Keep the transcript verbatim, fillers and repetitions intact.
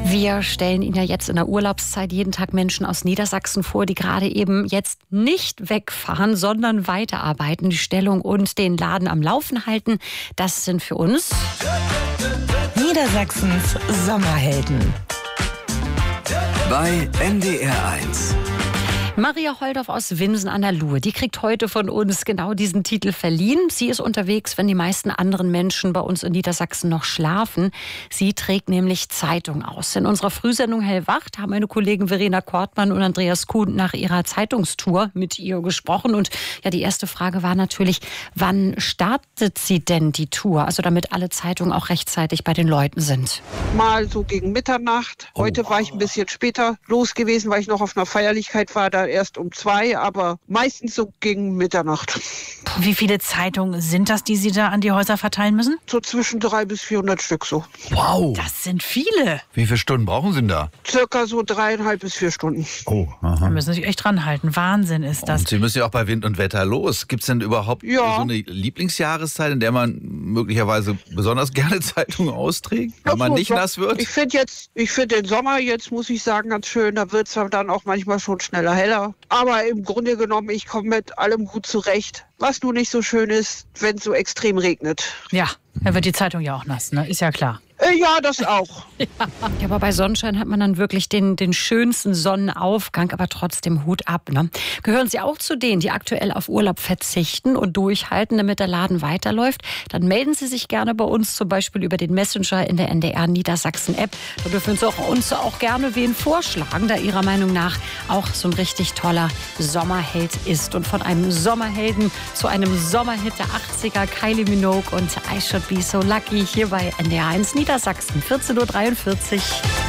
Wir stellen Ihnen ja jetzt in der Urlaubszeit jeden Tag Menschen aus Niedersachsen vor, die gerade eben jetzt nicht wegfahren, sondern weiterarbeiten, die Stellung und den Laden am Laufen halten. Das sind für uns Niedersachsens Sommerhelden. Bei N D R eins. Maria Holdorf aus Winsen an der Luhe, die kriegt heute von uns genau diesen Titel verliehen. Sie ist unterwegs, wenn die meisten anderen Menschen bei uns in Niedersachsen noch schlafen. Sie trägt nämlich Zeitung aus. In unserer Frühsendung Hellwacht haben meine Kollegen Verena Kortmann und Andreas Kuhn nach ihrer Zeitungstour mit ihr gesprochen. Und ja, die erste Frage war natürlich, wann startet sie denn die Tour? Also damit alle Zeitungen auch rechtzeitig bei den Leuten sind. Mal so gegen Mitternacht. Heute oh. war ich ein bisschen später los gewesen, weil ich noch auf einer Feierlichkeit war. Da erst um zwei, aber meistens so gegen Mitternacht. Wie viele Zeitungen sind das, die Sie da an die Häuser verteilen müssen? So zwischen dreihundert bis vierhundert Stück so. Wow. Das sind viele. Wie viele Stunden brauchen Sie denn da? Circa so dreieinhalb bis vier Stunden. Oh, aha. Da müssen Sie sich echt dran halten. Wahnsinn ist das. Und Sie müssen ja auch bei Wind und Wetter los. Gibt es denn überhaupt ja. so eine Lieblingsjahreszeit, in der man möglicherweise besonders gerne Zeitungen austrägt, wenn man nicht nass wird? Ich finde jetzt, ich finde den Sommer jetzt, muss ich sagen, ganz schön. Da wird es dann auch manchmal schon schneller heller. Aber im Grunde genommen, ich komme mit allem gut zurecht. Was nur nicht so schön ist, wenn es so extrem regnet. Ja, dann wird die Zeitung ja auch nass, ne? Ist ja klar. Äh, ja, das auch. Ja, aber bei Sonnenschein hat man dann wirklich den, den schönsten Sonnenaufgang, aber trotzdem Hut ab. Ne? Gehören Sie auch zu denen, die aktuell auf Urlaub verzichten und durchhalten, damit der Laden weiterläuft? Dann melden Sie sich gerne bei uns, zum Beispiel über den Messenger in der N D R Niedersachsen-App. Da dürfen Sie auch, uns auch gerne wen vorschlagen, da Ihrer Meinung nach auch so ein richtig toller Sommerheld ist. Und von einem Sommerhelden zu einem Sommerhit der achtziger, Kylie Minogue und I Should Be So Lucky hier bei N D R eins Niedersachsen, vierzehn Uhr dreiundvierzig.